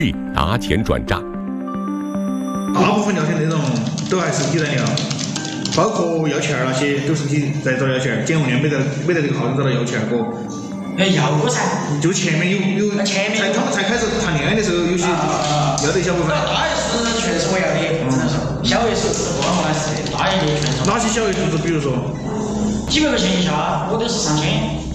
拿钱转账。 大部分聊天内容都还是你来聊，包括要钱那些都是你在找要钱，简红莲没得这个号就找到要钱不？ 要过噻， 就前面有他们才开始谈恋爱的时候，有些要得一小部分。 那也是确实我要的，只能说小月数字不好还是那也就全说。 哪些小月数字？比如说几百块钱以下，我都是3000。